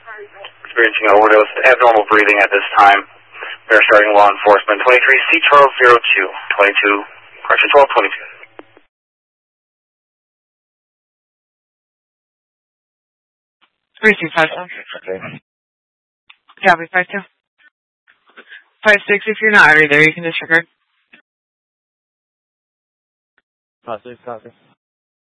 Experiencing overdose, abnormal breathing at this time. We are starting law enforcement. 23C1202. 22, correction 1222. Precinct 5. Copy, 5-2. 5-6, if you're not already there, you can disregard. 5-6, copy.